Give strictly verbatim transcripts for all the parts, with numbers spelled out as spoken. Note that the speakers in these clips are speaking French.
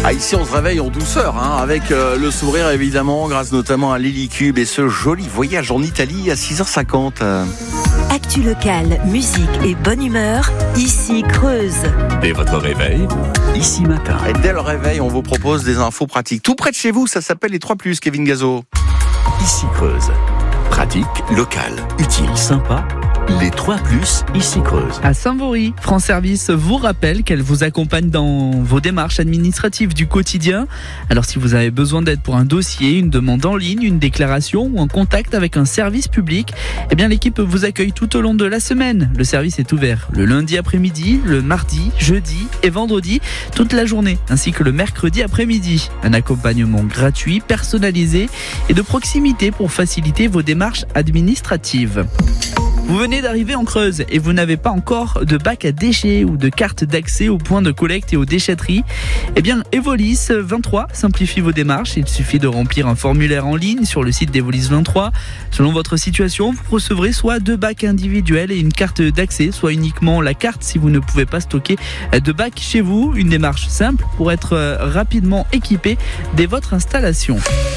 Ah, ici on se réveille en douceur, hein, avec euh, le sourire évidemment, grâce notamment à Lily Cube et ce joli voyage en Italie à six heures cinquante. Actu locale, musique et bonne humeur, ici Creuse. Dès votre réveil, ici matin. Et dès le réveil, on vous propose des infos pratiques. Tout près de chez vous, ça s'appelle les trois plus, Kevin Gazo. Ici Creuse. Pratique, local, utile, sympa. Les trois plus, ici Creuse. À Saint-Vaury, France Service vous rappelle qu'elle vous accompagne dans vos démarches administratives du quotidien. Alors si vous avez besoin d'aide pour un dossier, une demande en ligne, une déclaration ou un contact avec un service public, eh bien l'équipe vous accueille tout au long de la semaine. Le service est ouvert le lundi après-midi, le mardi, jeudi et vendredi, toute la journée, ainsi que le mercredi après-midi. Un accompagnement gratuit, personnalisé et de proximité pour faciliter vos démarches administratives. Vous venez d'arriver en Creuse et vous n'avez pas encore de bac à déchets ou de carte d'accès aux points de collecte et aux déchetteries. Eh bien, Evolis vingt-trois simplifie vos démarches. Il suffit de remplir un formulaire en ligne sur le site d'Evolis vingt-trois. Selon votre situation, vous recevrez soit deux bacs individuels et une carte d'accès, soit uniquement la carte si vous ne pouvez pas stocker de bac chez vous. Une démarche simple pour être rapidement équipé dès votre installation.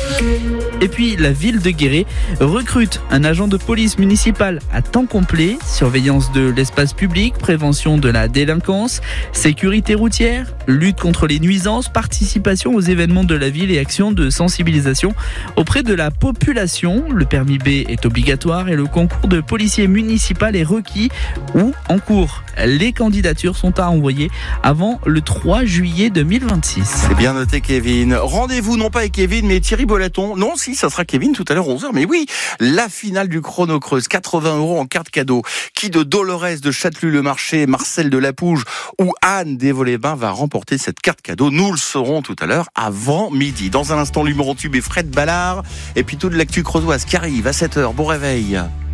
Et puis, la ville de Guéret recrute un agent de police municipale à temps complet, surveillance de l'espace public, prévention de la délinquance, sécurité routière, lutte contre les nuisances, participation aux événements de la ville et actions de sensibilisation auprès de la population. Le permis B est obligatoire et le concours de policier municipal est requis ou en cours. Les candidatures sont à envoyer avant le trois juillet deux mille vingt-six. C'est bien noté, Kevin. Rendez-vous non pas avec Kevin mais Thierry Bollaton. Non, si, ça sera Kevin tout à l'heure onze heures. Mais oui, la finale du Chrono Creuse, quatre-vingts euros en carte cadeau. Qui de Dolores de Châtellus-le-Marché, Marcel de Lapouge ou Anne d'Évaux-les-Bains va remporter cette carte cadeau? Nous le saurons tout à l'heure avant midi. Dans un instant, l'humour en tube et Fred Ballard. Et puis toute l'actu creusoise qui arrive à sept heures. Bon réveil.